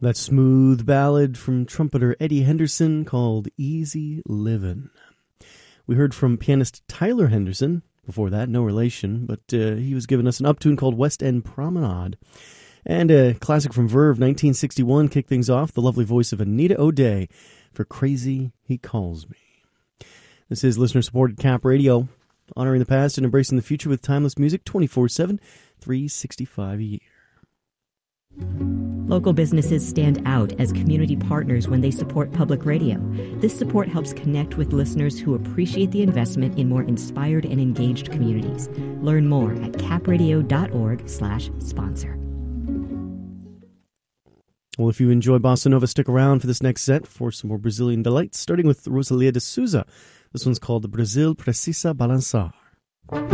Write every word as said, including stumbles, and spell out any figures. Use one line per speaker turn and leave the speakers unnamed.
That smooth ballad from trumpeter Eddie Henderson called Easy Livin'. We heard from pianist Tyler Henderson. Before that, no relation, but uh, he was giving us an uptune called West End Promenade. And a classic from Verve, nineteen sixty-one, kicked things off, the lovely voice of Anita O'Day for Crazy He Calls Me. This is listener-supported Cap Radio, honoring the past and embracing the future with timeless music twenty-four seven, three sixty-five a year.
Local businesses stand out as community partners when they support public radio. This support helps connect with listeners who appreciate the investment in more inspired and engaged communities. Learn more at capradio.org slash sponsor.
Well, if you enjoy Bossa Nova, stick around for this next set for some more Brazilian delights, starting with Rosalia de Souza. This one's called Brazil Precisa Balançar.